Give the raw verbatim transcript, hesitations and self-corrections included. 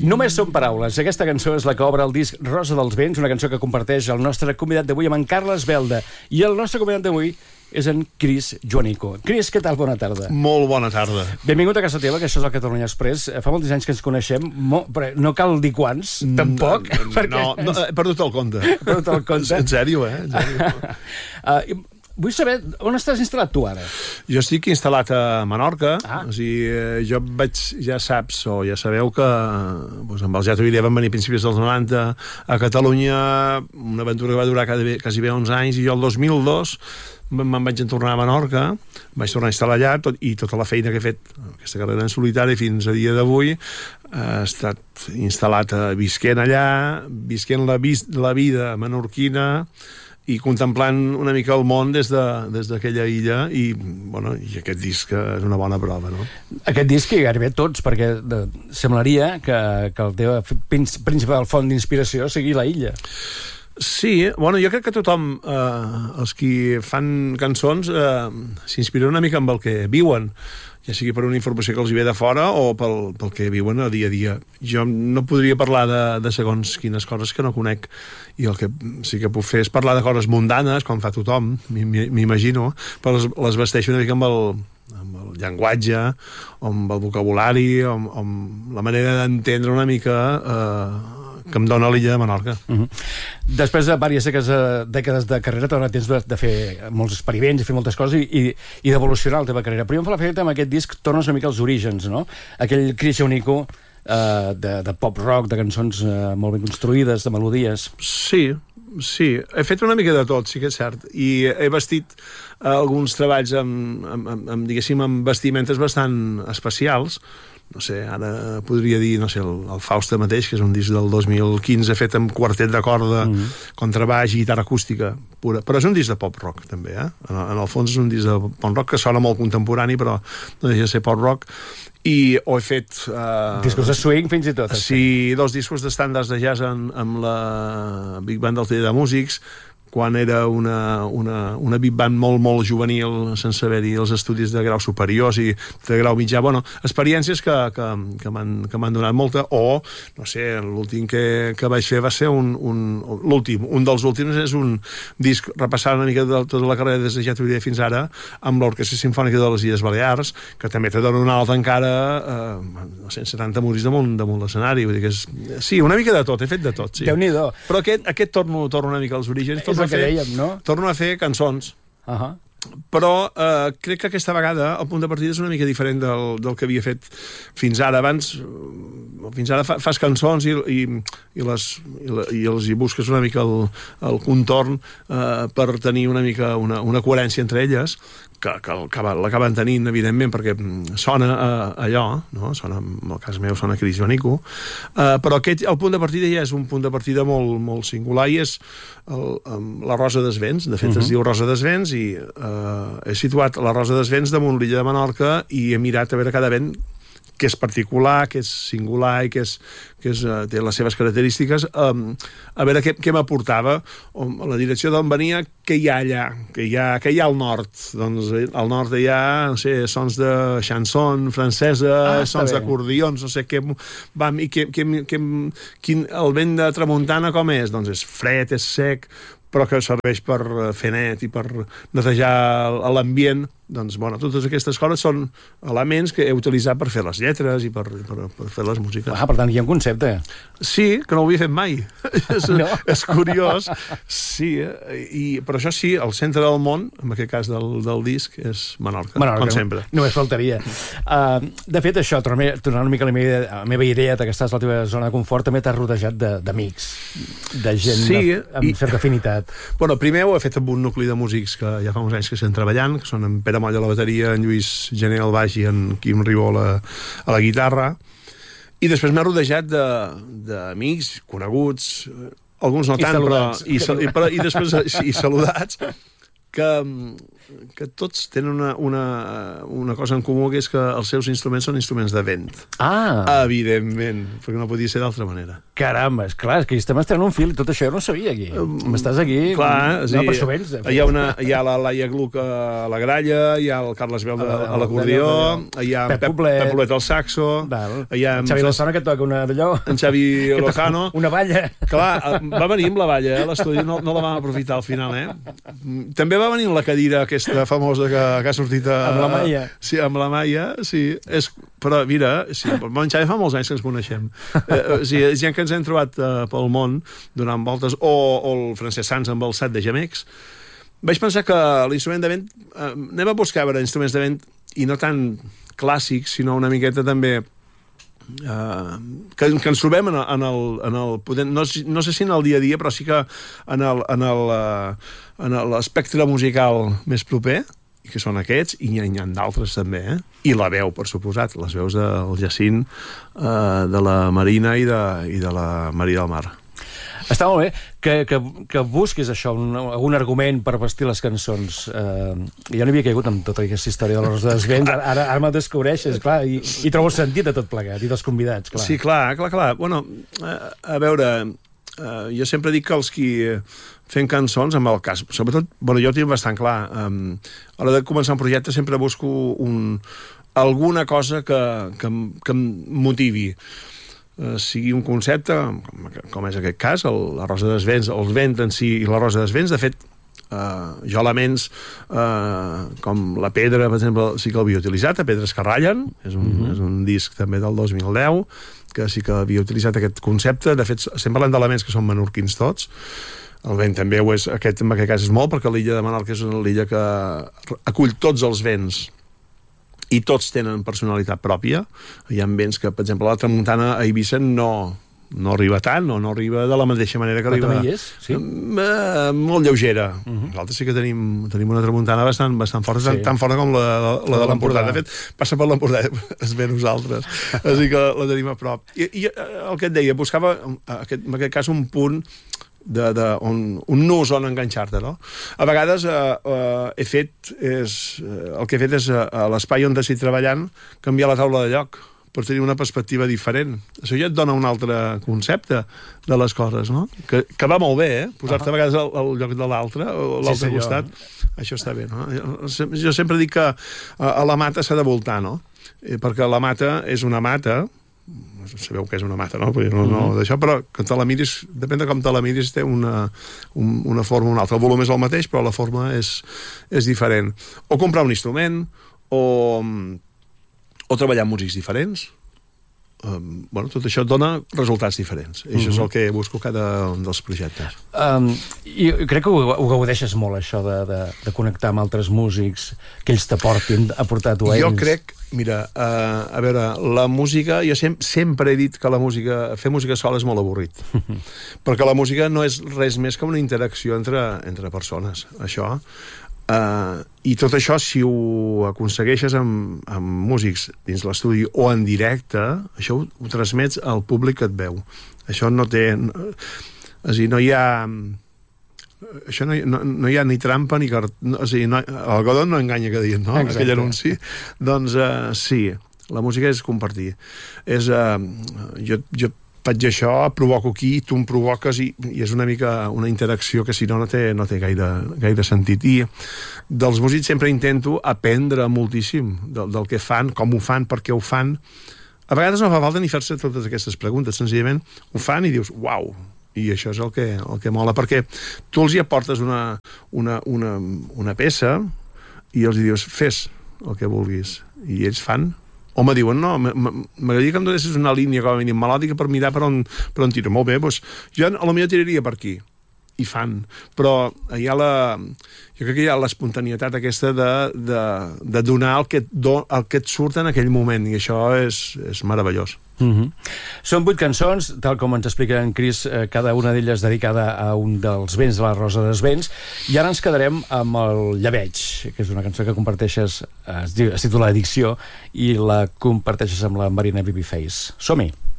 Només són paraules. Aquesta cançó és la que obre el disc Rosa dels Vents, una cançó que comparteix el nostre convidat d'avui amb en Carles Belda. I el nostre convidat d'avui és en Cris Joanico. Cris, què tal? Bona tarda. Molt bona tarda. Benvingut a casa teva, que això és el Catalunya Express. Fa molts anys que ens coneixem, mo... però no cal dir quants, tampoc. No, perquè... no, no, he perdut el compte. He perdut el compte. En sèrio, eh? En sèrio. uh, vull saber, on estàs instal·lat tu ara? Jo estic instal·lat a Menorca. Ah. O sigui, jo vaig, ja saps, o ja sabeu que doncs, amb el Jato Iria vam venir a principis dels noranta a Catalunya, una aventura que va durar quasi bé onze anys, i jo el dos mil dos me'n vaig tornar a Menorca, vaig tornar a instal·lar allà, tot, i tota la feina que he fet, aquesta carrera en solitari fins a dia d'avui, ha estat instal·lat a visquent allà, visquent la, vis, la vida menorquina, i contemplant una mica el món des de, des d'aquella illa, i, bueno, i aquest disc és una bona prova, no? Aquest disc i gairebé tots, perquè de, semblaria que, que el teu principal font d'inspiració sigui la illa. Sí, bueno, jo crec que tothom, eh, els qui fan cançons, eh, s'inspiren una mica amb el que viuen, ja sigui per una informació que els hi ve de fora o pel, pel que viuen a dia a dia. Jo no podria parlar de, de segons quines coses que no conec, i el que sí que puc fer és parlar de coses mundanes, com fa tothom, m'imagino, però les, les vesteixo una mica amb el, amb el llenguatge, amb el vocabulari, amb, amb la manera d'entendre una mica eh, que em dona l'illa de Menorca. Uh-huh. Després de diverses dècades de carrera t'ha donat temps de, de fer molts experiments i fer moltes coses i, i, i d'evolucionar la teva carrera. Però jo em fa l'efecte amb aquest disc tornes una mica als orígens, no? Aquell Cris Joanico eh, de, de pop-rock, de cançons eh, molt ben construïdes, de melodies. Sí, sí. He fet una mica de tot, sí que és cert. I he vestit eh, alguns treballs amb, amb, amb, amb, diguéssim, amb vestimentes bastant especials. No sé, ara podria dir, no sé, el, el Fausta mateix, que és un disc del dos mil quinze fet amb quartet de corda, mm-hmm. contrabaix i guitarra acústica pura. Però és un disc de pop-rock, també, eh? En, en el fons és un disc de pop-rock que sona molt contemporani, però no deixa de ser pop-rock. I ho he fet... Uh, discos de swing, fins i tot. Sí, dos discos d'estàndards de jazz en, amb la Big Band del Taller de Músics, quan era una, una, una big band molt, molt juvenil, sense haver-hi els estudis de grau superiors i de grau mitjà. Bueno, experiències que, que, que m'han donat molta, o, no sé, l'últim que, que vaig fer va ser un... un l'últim, un dels últims és un disc repassant una mica de tota la carrera des de Ja t'ho diré fins ara, amb l'Orquestra Simfònica de les Illes Balears, que també te dona una altra encara, eh, no sé, setanta músics damunt, damunt l'escenari. Vull dir que és... Sí, una mica de tot, he fet de tot, sí. Déu-n'hi-do. Però aquest, aquest torno, torno una mica als orígens, torno és el que dèiem, no? Torno a fer cançons. Uh-huh. Però eh, crec que aquesta vegada el punt de partida és una mica diferent del, del que havia fet fins ara. Abans, fins ara fa, fas cançons i, i, i, les, i, la, i els hi busques una mica el, el contorn eh, per tenir una mica una, una coherència entre elles, que, que, que l'acaben tenint, evidentment, perquè sona eh, allò, no? Sona, en el cas meu sona Cris Joanico, eh, però aquest, el punt de partida ja és un punt de partida molt, molt singular, i és el, la Rosa dels Vents. De fet, uh-huh. es diu Rosa dels Vents, i eh, he situat la Rosa dels Vents damunt l'illa de Menorca i he mirat a veure cada vent que és particular, que és singular i que, és, que és, uh, té les seves característiques, um, a veure què, què m'aportava, la direcció d'on venia, què hi ha allà, què hi ha, què hi ha al nord. Doncs al nord hi ha, no sé, sons de chanson francesa, ah, sons d'acordions, no sé què... Vam, i què, què, què, quin, el vent de tramuntana com és? Doncs és fred, és sec, però que serveix per fer net i per netejar l'ambient. Doncs, bueno, totes aquestes coses són elements que he utilitzat per fer les lletres i per, per, per fer les músiques. Ah, per tant, hi ha un concepte. Sí, que no ho havia fet mai. és, no? és curiós. Sí, i, però això sí, el centre del món, en aquest cas del, del disc, és Menorca, Menorca com sempre. Només faltaria. Uh, de fet, això, tornant una mica a la meva, a la meva idea que estàs a la teva zona de confort, també t'has rodejat d'amics, de, de gent sí, de, amb i, certa afinitat. Bueno, primer ho he fet amb un nucli de músics que ja fa uns anys que estem treballant, que són en Pere Moll a la bateria, en Lluís Gené al baix i en Quim Ribó a la, a la guitarra. I després m'he rodejat d'amics, coneguts, alguns no tant, però i, però... I, i després i saludats, que que tots tenen una, una, una cosa en comú, que és que els seus instruments són instruments de vent. Ah! Evidentment, perquè no podia ser d'altra manera. Caramba, és clar, és que estem estrant un fil, tot això jo no sabia aquí. M'estàs aquí... Clar, sí. No, per sovents. Hi ha, una, hi ha la Laia Gluck a la gralla, hi ha el Carles Beu a l'acordió, hi ha Pep Poblet al saxo, hi ha... En Xavi Lozano, que toca una d'allò. En Xavi Lozano. Una balla. Clar, va venir amb la balla, eh, a l'estudi, no, no la vam aprofitar al final, eh? També va venir la cadira aquesta famosa que, que ha sortit a... Amb la Maia. Sí, amb la Maia, sí. És, però, mira, sí, en Xavi fa molts anys que ens coneixem. Eh, o sigui, gent que ens hem trobat eh, pel món donant voltes, o, o el Francesc Sans amb el set de gemecs. Vaig pensar que l'instrument de vent... Eh, anem a buscar a veure instruments de vent, i no tan clàssics, sinó una miqueta també... Uh, que, que ens trobem en el, en el, en el poder, no, no sé si en el dia a dia, però sí que en el, en el, uh, en l'espectre musical més proper, i que són aquests, i n'hi ha, ha d'altres també, eh? I la veu, per suposat, les veus del Jacint, uh, de la Marina i de, i de la Maria del Mar. Està molt bé que, que, que busquis això, un, un argument per vestir les cançons. Uh, jo no havia caigut amb tota aquesta història de la Rosa dels Vents, ara, ara, ara me'l descobreixes, clar, i, i trobo sentit a tot plegat, i dels convidats, clar. Sí, clar, clar, clar. Bueno, a, a veure, uh, jo sempre dic que els qui fent cançons, amb el cas, sobretot, bueno, jo ho tinc bastant clar, um, a l'hora de començar un projecte sempre busco un, alguna cosa que, que, que em motivi. Uh, sigui un concepte, com, com és aquest cas, el, la Rosa dels Vents, el vent en si i la Rosa dels Vents. De fet, uh, jo elements uh, com la pedra, per exemple, sí que l'havia utilitzat, a Pedres que ratllen, és un, mm-hmm. és un disc també del dos mil deu, que sí que havia utilitzat aquest concepte. De fet, estem parlant d'elements que són menorquins tots. El vent també ho és, aquest, en aquest cas és molt, perquè l'illa de Menorca és una illa que acull tots els vents, i tots tenen personalitat pròpia. Hi ha vents que, per exemple, la tramuntana a Eivissa no, no arriba tant, o no arriba de la mateixa manera que però arriba... Però també hi és, sí? Uh, molt lleugera. Uh-huh. Nosaltres sí que tenim, tenim una tramuntana bastant, bastant forta, sí. tan, tan forta com la, la, la de l'Empordà. De fet, passa per l'Empordà, es ve nosaltres. Així que la tenim a prop. I, i el que et deia, buscava, aquest, en aquest cas, un punt de, de, on, un nus on enganxar-te, no? A vegades eh, eh, he fet és, eh, el que he fet és eh, a l'espai on estic treballant canviar la taula de lloc per tenir una perspectiva diferent. Això ja et dona un altre concepte de les coses, no? Que, que va molt bé, eh? Posar-te uh-huh. a vegades al, al lloc de l'altre o a l'altre sí, costat. Això està bé, no? Jo, jo sempre dic que a, a la mata s'ha de voltar, no? Eh, perquè la mata és una mata, sabeu què és una mata, no? no, no d'això, però que te la miris, depèn de com te la miris, té una, un, una forma o una altra. El volum és el mateix, però la forma és, és diferent. O comprar un instrument, o, o treballar amb músics diferents. Um, bueno, tot això et dona resultats diferents. I això uh-huh. és el que busco cada un dels projectes. Um, I crec que ho, ho gaudeixes molt, això de, de, de connectar amb altres músics, que ells t'aportin, a portar tu a ells. Jo crec, mira, uh, a veure, la música, jo sem sempre he dit que la música, fer música sola és molt avorrit. Perquè la música no és res més que una interacció entre, entre persones. Això... Uh, i tot això, si ho aconsegueixes amb, amb músics dins l'estudi o en directe, això ho, ho transmets al públic que et veu. Això no té... No, és a dir, no hi ha... Això no, no, no hi ha ni trampa ni cart... No, és a dir, no, el Godot no enganya, que diuen, no? Exacte. Aquell anunci. Doncs uh, sí, la música és compartir. És... Uh, jo, jo faig això, provoco aquí, tu em provoques i, i és una mica una interacció que si no no té, no té gaire, gaire sentit. I dels músics sempre intento aprendre moltíssim del, del que fan, com ho fan, per què ho fan. A vegades no fa falta ni fer-se totes aquestes preguntes, senzillament ho fan i dius, uau, i això és el que, el que mola, perquè tu els hi aportes una, una, una, una peça i els hi dius, fes el que vulguis, i ells fan. O me diuen, no, m'agradaria que em donessis una línia com a mínim melòdica per mirar per on, per on tiro. Molt bé, doncs jo a lo millor tiraria per aquí. I fan. Però hi ha la... Jo crec que hi ha l'espontanietat aquesta de, de, de donar el que, et do, el que et surt en aquell moment, i això és, és meravellós. Mm-hmm. Són vuit cançons, tal com ens explica en Cris, eh, cada una d'elles dedicada a un dels vents de la Rosa dels Vents, i ara ens quedarem amb el Llebeig, que és una cançó que comparteixes, es, diu, es titula Addicció, i la comparteixes amb la Marina Babyface. Som-hi!